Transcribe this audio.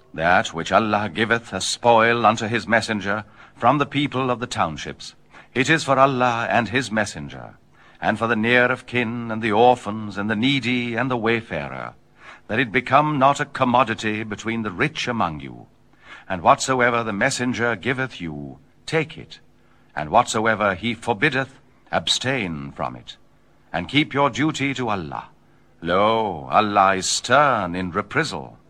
That which Allah giveth as spoil unto his messenger from the people of the townships, it is for Allah and his messenger, and for the near of kin, and the orphans, and the needy, and the wayfarer, that it become not a commodity between the rich among you. And whatsoever the messenger giveth you, take it, and whatsoever he forbiddeth, abstain from it, and keep your duty to Allah. Lo, Allah is stern in reprisal.